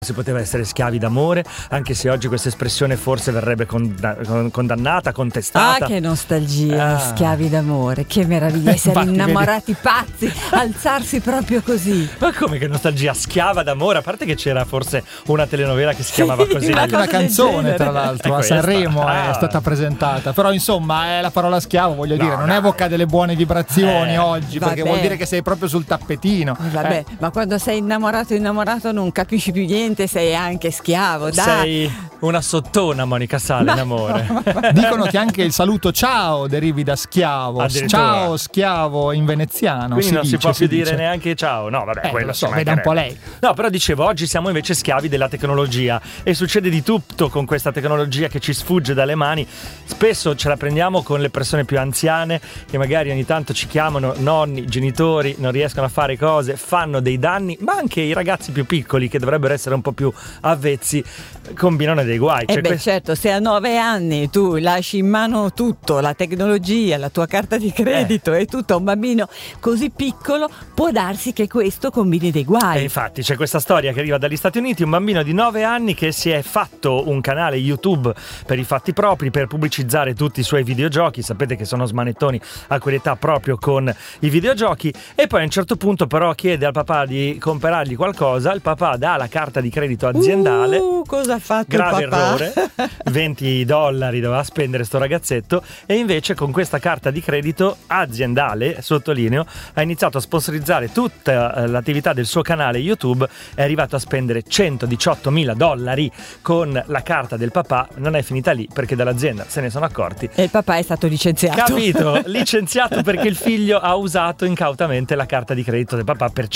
Si poteva essere schiavi d'amore, anche se oggi questa espressione forse verrebbe condannata, contestata. Ah, che nostalgia, schiavi d'amore, che meraviglia, essere innamorati pazzi, alzarsi proprio così. Ma come che nostalgia, schiava d'amore? A parte che c'era forse una telenovela che si chiamava così. Anche una canzone, tra l'altro, a Sanremo è stata presentata. Però insomma, la parola schiavo, voglio dire, non evoca delle buone vibrazioni oggi, perché vuol dire che sei proprio sul tappetino. Vabbè, ma quando sei innamorato non capisci più niente, sei anche schiavo, dai. Sei una sottona, Monica Sala, in amore. Dicono che anche il saluto ciao derivi da schiavo. Ciao schiavo in veneziano. Quindi non si può più dire neanche ciao. No, vabbè, quello lo so, veda un po' lei. No, però dicevo, oggi siamo invece schiavi della tecnologia e succede di tutto con questa tecnologia che ci sfugge dalle mani. Spesso ce la prendiamo con le persone più anziane che magari ogni tanto ci chiamano, nonni, genitori, non riescono a fare cose, fanno dei danni, ma anche i ragazzi più piccoli che dovrebbero essere un po' più avvezzi combinano dei guai. Certo, se a 9 anni tu lasci in mano tutto, la tecnologia, la tua carta di credito e tutto a un bambino così piccolo, può darsi che questo combini dei guai. E infatti c'è questa storia che arriva dagli Stati Uniti, un bambino di 9 anni che si è fatto un canale YouTube per i fatti propri, per pubblicizzare tutti i suoi videogiochi. Sapete che sono smanettoni a quell'età proprio con i videogiochi, e poi a un certo punto però chiede al papà di comprargli qualcosa. Il papà dà la carta di credito aziendale. Cosa ha fatto grave il papà? Errore. $20 doveva spendere sto ragazzetto, e invece con questa carta di credito aziendale, sottolineo, ha iniziato a sponsorizzare tutta l'attività del suo canale YouTube. È arrivato a spendere $118.000 con la carta del papà. Non è finita lì, perché dall'azienda se ne sono accorti e il papà è stato licenziato. Capito? Licenziato perché il figlio ha usato incautamente la carta di credito del papà per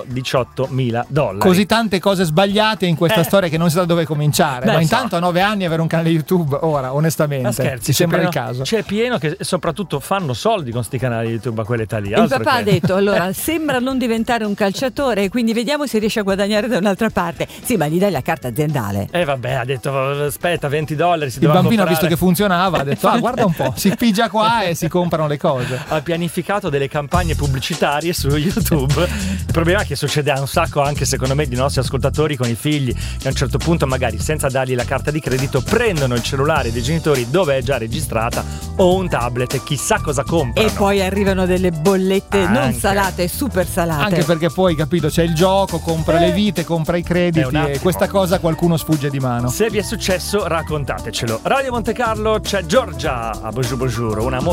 $118.000. Così tante cose sbagliate in questa storia che non sa da dove cominciare. Ma intanto a 9 anni avere un canale YouTube, ora onestamente, scherzi, ti sembra pieno, il caso? C'è pieno che soprattutto fanno soldi con sti canali YouTube a quell'età lì. Il papà ha detto, allora, sembra non diventare un calciatore, quindi vediamo se riesce a guadagnare da un'altra parte. Sì, ma gli dai la carta aziendale. Vabbè, ha detto, aspetta, $20 si doveva comprare. Il bambino ha visto che funzionava, ha detto, guarda un po', si pigia qua e si comprano le cose. Ha pianificato delle campagne pubblicitarie su YouTube. Il problema è che succede un sacco anche, secondo me, di nostri ascoltatori con i figli, che a un certo punto magari senza dargli la carta di credito prendono il cellulare dei genitori dove è già registrata, o un tablet, e chissà cosa comprano. E poi arrivano delle bollette non salate, super salate. Anche perché poi, capito, c'è il gioco, compra le vite, compra i crediti, e questa cosa qualcuno sfugge di mano. Se vi è successo, raccontatecelo. Radio Monte Carlo, c'è Giorgia a Bonjour, una